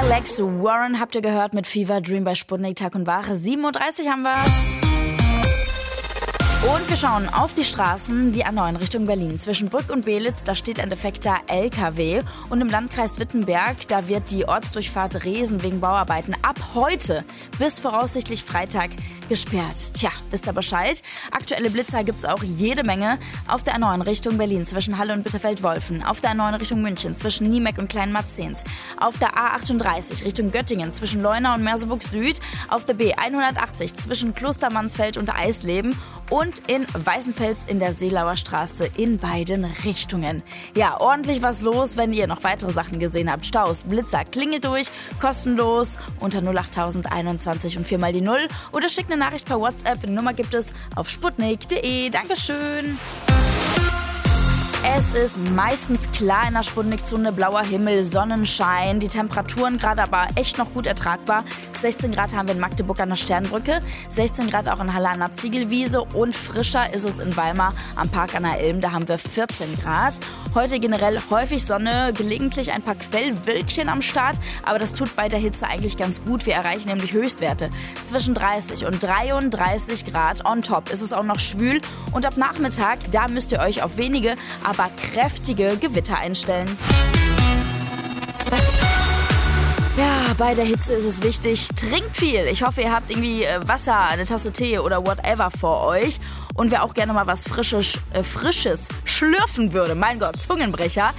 Alex Warren habt ihr gehört mit Fever Dream bei Sputnik Tag und Wache. 7:30 Uhr haben wir's. Und wir schauen auf die Straßen, die A9 Richtung Berlin. Zwischen Brück und Belitz, da steht ein defekter LKW. Und im Landkreis Wittenberg, da wird die Ortsdurchfahrt Resen wegen Bauarbeiten ab heute bis voraussichtlich Freitag gesperrt. Tja, wisst ihr Bescheid? Aktuelle Blitzer gibt's auch jede Menge. Auf der A9 Richtung Berlin zwischen Halle und Bitterfeld-Wolfen. Auf der A9 Richtung München zwischen Niemeck und Kleinmarzens. Auf der A38 Richtung Göttingen zwischen Leuna und Merseburg Süd. Auf der B180 zwischen Klostermannsfeld und Eisleben. Und in Weißenfels in der Seelauer Straße in beiden Richtungen. Ja, ordentlich was los, wenn ihr noch weitere Sachen gesehen habt. Staus, Blitzer, klingelt durch, kostenlos unter 08021 und 4 mal die 0 oder schickt eine Nachricht per WhatsApp. Nummer gibt es auf sputnik.de. Dankeschön. Es ist meistens klar in der Sputnik-Zone, blauer Himmel, Sonnenschein, die Temperaturen gerade aber echt noch gut ertragbar. 16 Grad haben wir in Magdeburg an der Sternbrücke, 16 Grad auch in Halle an der Ziegelwiese und frischer ist es in Weimar am Park an der Ilm, da haben wir 14 Grad. Heute generell häufig Sonne, gelegentlich ein paar Quellwölkchen am Start, aber das tut bei der Hitze eigentlich ganz gut. Wir erreichen nämlich Höchstwerte zwischen 30 und 33 Grad. On top ist es auch noch schwül und ab Nachmittag, da müsst ihr euch auf wenige, aber kräftige Gewitter einstellen. Ja, bei der Hitze ist es wichtig, trinkt viel. Ich hoffe, ihr habt irgendwie Wasser, eine Tasse Tee oder whatever vor euch. Und wer auch gerne mal was Frisches schlürfen würde, mein Gott, Zungenbrecher,